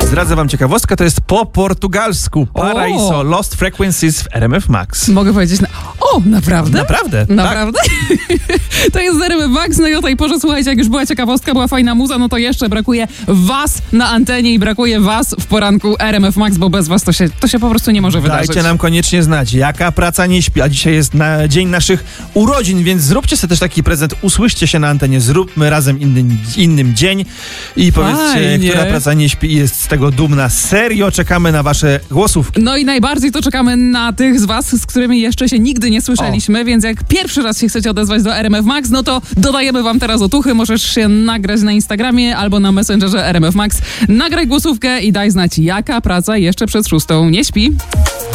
Zdradzę wam ciekawostkę, to jest po portugalsku. Paraíso, Lost Frequencies w RMF Max. Mogę powiedzieć... Naprawdę? Naprawdę? Naprawdę? Tak. To jest RMF Max, no i o tej porze, słuchajcie, jak już była ciekawostka, była fajna muza, no to jeszcze brakuje was na antenie i brakuje was w poranku RMF Max, bo bez was to się po prostu nie może wydarzyć. Dajcie nam koniecznie znać, jaka praca nie śpi, a dzisiaj jest dzień naszych urodzin, więc zróbcie sobie też taki prezent, usłyszcie się na antenie, zróbmy razem innym dzień i powiedzcie, która praca nie śpi i jest z tego dumna. Serio czekamy na wasze głosówki. No i najbardziej to czekamy na tych z was, z którymi jeszcze się nigdy nie słyszeliśmy, więc jak pierwszy raz się chcecie odezwać do RMF Max, no to dodajemy wam teraz otuchy, możesz się nagrać na Instagramie albo na Messengerze RMF Max. Nagraj głosówkę i daj znać, jaka praca jeszcze przed 6 nie śpi.